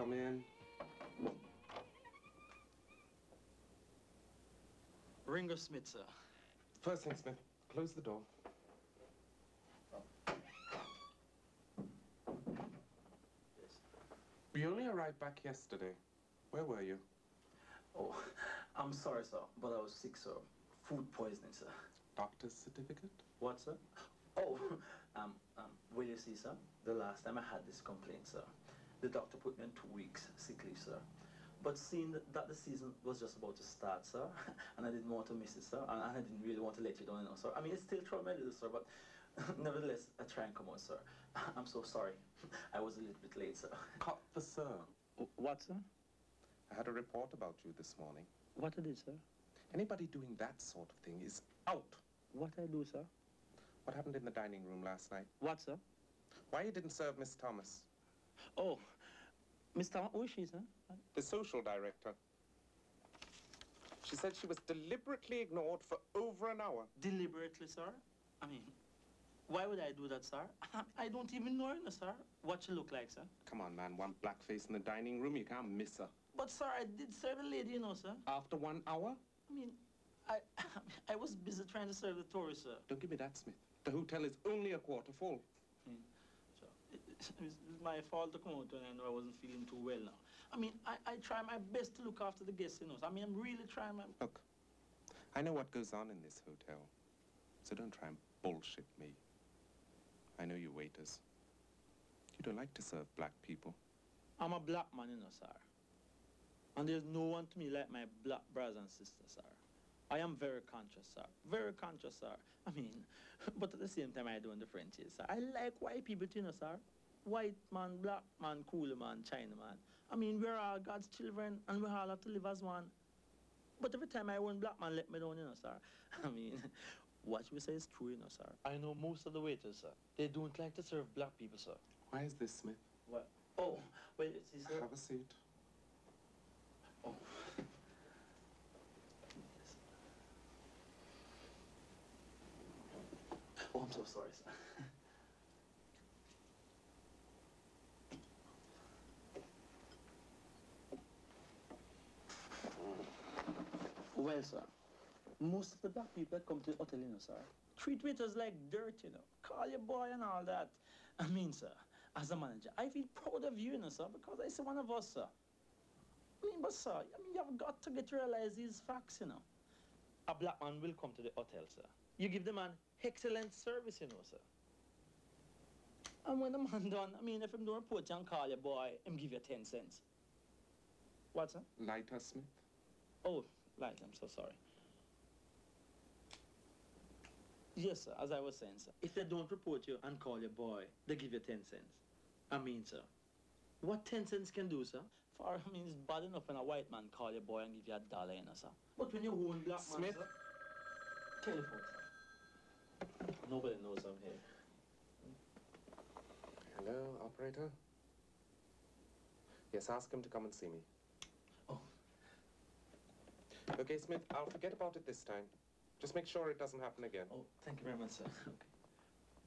Come in. Ringo Smith, sir. First thing, Smith, close the door. Yes. We only arrived back yesterday. Where were you? Oh, I'm sorry, sir, but I was sick, sir. Food poisoning, sir. Doctor's certificate? What, sir? Oh, will you see, sir? The last time I had this complaint, sir, the doctor put me on 2 weeks sick leave, sir. But seeing that the season was just about to start, sir, and I didn't want to miss it, sir, and I didn't really want to let you down, you know, sir. I mean, it's still trouble, a little, sir, but nevertheless, I try and come out, sir. I'm so sorry. I was a little bit late, sir. Cut the sir. What, sir? I had a report about you this morning. What it is, sir? Anybody doing that sort of thing is out. What I do, sir? What happened in the dining room last night? What, sir? Why you didn't serve Miss Thomas? Oh, Miss Thomas, who is she, sir? The social director. She said she was deliberately ignored for over an hour. Deliberately, sir? I mean, why would I do that, sir? I don't even know her, sir. What she look like, sir? Come on, man. One blackface in the dining room, you can't miss her. But, sir, I did serve the lady, you know, sir. After 1 hour? I mean, I was busy trying to serve the tourists, sir. Don't give me that, Smith. The hotel is only a quarter full. So it's my fault to come out when I know I wasn't feeling too well now. I mean, I try my best to look after the guests, you know. I mean, I'm really trying my... Look, I know what goes on in this hotel, so don't try and bullshit me. I know you waiters. You don't like to serve black people. I'm a black man, you know, sir. And there's no one to me like my black brothers and sisters, sir. I am very conscious, sir. Very conscious, sir. I mean, but at the same time, I don't differentiate, sir. I like white people, you know, sir. White man, black man, cooler man, China man. I mean, we're all God's children, and we all have to live as one. But every time I want black man let me down, you know, sir. I mean, what we say is true, you know, sir. I know most of the waiters, sir. They don't like to serve black people, sir. Why is this, Smith? What? Oh, well, it's sir. Have a seat. Oh. Oh, I'm so sorry, sir. Well, sir, most of the black people that come to the hotel, you know, sir, treat waiters like dirt, you know. Call your boy and all that. I mean, sir, as a manager, I feel proud of you, you know, sir, because I see one of us, sir. I mean, but, sir, I mean, you've got to get to realize these facts, you know. A black man will come to the hotel, sir. You give the man excellent service, you know, sir. And when the man done, I mean, if him don't report you and call your boy, him give you 10 cents. What, sir? Lighter, Smith? Oh, light, I'm so sorry. Yes, sir, as I was saying, sir. If they don't report you and call your boy, they give you 10 cents. I mean, sir, what 10 cents can do, sir? For, I mean, it's bad enough when a white man call your boy and give you $1, you know, sir. But when you own black Smith? man, sir... Telephone, sir. Nobody knows I'm here. Hello, operator? Yes, ask him to come and see me. Oh. Okay, Smith, I'll forget about it this time. Just make sure it doesn't happen again. Oh, thank you very much, sir. Okay.